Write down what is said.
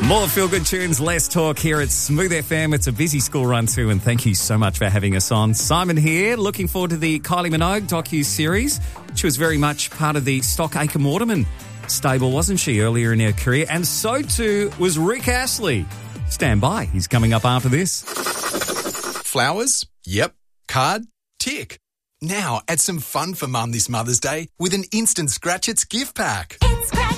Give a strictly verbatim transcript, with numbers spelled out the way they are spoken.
More feel-good tunes, less talk here at Smooth F M. It's a busy school run too, and thank you so much for having us on. Simon here, looking forward to the Kylie Minogue docu-series. She was very much part of the Stock Aitken Waterman stable, wasn't she, earlier in her career? And so too was Rick Astley. Stand by, he's coming up after this. Flowers? Yep. Card? Tick. Now add some fun for Mum this Mother's Day with an instant Scratch Its gift pack. It's Scratch